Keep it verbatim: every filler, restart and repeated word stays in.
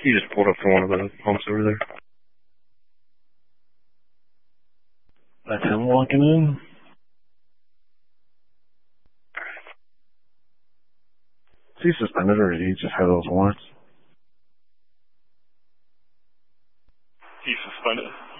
He just pulled up to one of the homes over there. That's him walking in. Is he suspended or did he just have those warrants? He's suspended.